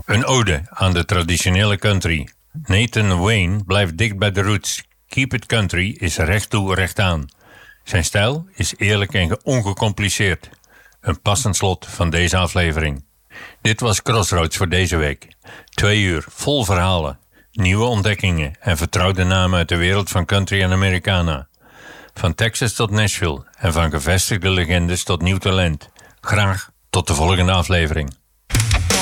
Een ode aan de traditionele country. Nathan Wayne blijft dicht bij de roots. Keep It Country is recht toe recht aan. Zijn stijl is eerlijk en ongecompliceerd. Een passend slot van deze aflevering. Dit was Crossroads voor deze week. 2 uur vol verhalen, nieuwe ontdekkingen en vertrouwde namen uit de wereld van country en Americana. Van Texas tot Nashville en van gevestigde legendes tot nieuw talent. Graag tot de volgende aflevering.